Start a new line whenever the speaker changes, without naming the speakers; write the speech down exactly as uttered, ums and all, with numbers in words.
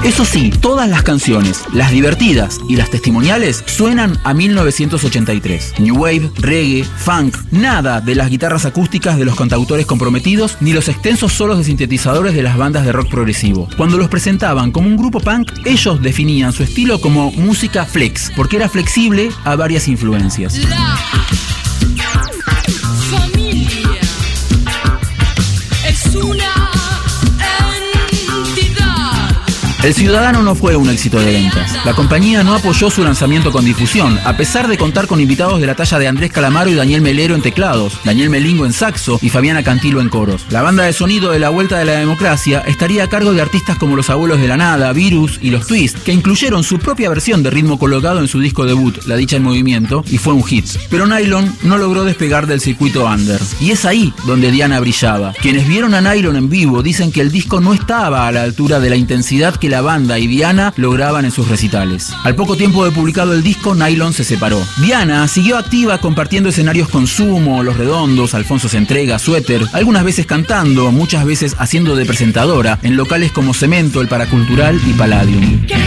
Eso sí, todas las canciones, las divertidas y las testimoniales, suenan a mil novecientos ochenta y tres. New Wave, reggae, funk, nada de las guitarras acústicas de los cantautores comprometidos ni los extensos solos de sintetizadores de las bandas de rock progresivo. Cuando los presentaban como un grupo punk, ellos definían su estilo como música flex, porque era flexible a varias influencias.
La familia es una
El Ciudadano no fue un éxito de ventas. La compañía no apoyó su lanzamiento con difusión, a pesar de contar con invitados de la talla de Andrés Calamaro y Daniel Melero en teclados, Daniel Melingo en saxo y Fabiana Cantilo en coros. La banda de sonido de La Vuelta de la Democracia estaría a cargo de artistas como Los Abuelos de la Nada, Virus y Los Twist, que incluyeron su propia versión de ritmo colocado en su disco debut, La Dicha en Movimiento, y fue un hit. Pero Nylon no logró despegar del circuito under. Y es ahí donde Diana brillaba. Quienes vieron a Nylon en vivo dicen que el disco no estaba a la altura de la intensidad que la banda y Diana lograban en sus recitales. Al poco tiempo de publicado el disco, Nylon se separó. Diana siguió activa compartiendo escenarios con Sumo, Los Redondos, Alfonso se entrega, Suéter, algunas veces cantando, muchas veces haciendo de presentadora en locales como Cemento, El Paracultural y Palladium.